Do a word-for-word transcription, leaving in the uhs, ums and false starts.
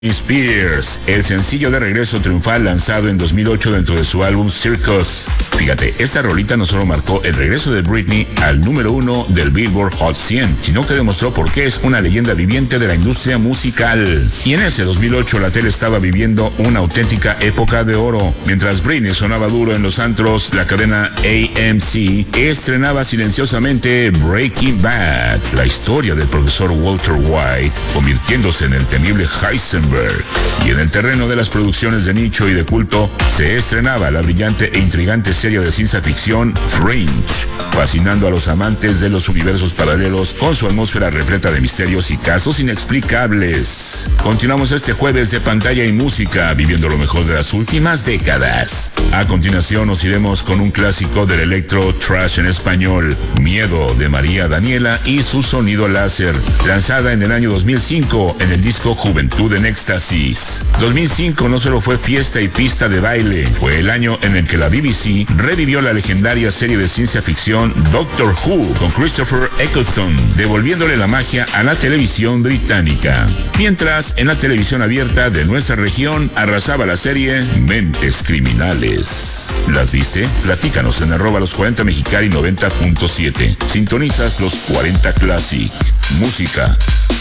Spears, el sencillo de regreso triunfal lanzado en dos mil ocho dentro de su álbum Circus. Fíjate, esta rolita no solo marcó el regreso de Britney al número uno del Billboard Hot cien, sino que demostró por qué es una leyenda viviente de la industria musical. Y en ese dos mil ocho la tele estaba viviendo una auténtica época de oro. Mientras Britney sonaba duro en los antros, la cadena A M C estrenaba silenciosamente Breaking Bad, la historia del profesor Walter White, convirtiéndose en el temible Heisenberg. Y en el terreno de las producciones de nicho y de culto, se estrenaba la brillante e intrigante serie de ciencia ficción Fringe, fascinando a los amantes de los universos paralelos con su atmósfera repleta de misterios y casos inexplicables. Continuamos este jueves de pantalla y música, viviendo lo mejor de las últimas décadas. A continuación nos iremos con un clásico del electro trash en español, Miedo, de María Daniela y su sonido láser, lanzada en el año dos mil cinco en el disco Juventud en Éxtasis. dos mil cinco no solo fue fiesta y pista de baile, fue el año en el que la B B C revivió la legendaria serie de ciencia ficción Doctor Who con Christopher Eccleston, devolviéndole la magia a la televisión británica. Mientras, en la televisión abierta de nuestra región arrasaba la serie Mentes Criminales. ¿Las viste? Platícanos en arroba los cuarenta Mexicali noventa punto siete. Sintonizas los cuarenta Classic. Música,